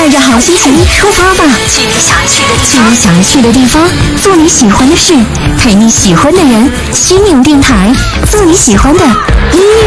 带着好心情出发吧， 去你想去的地去方， 你想去的地方，做你喜欢的事，陪你喜欢的人。心灵电台，做你喜欢的音乐。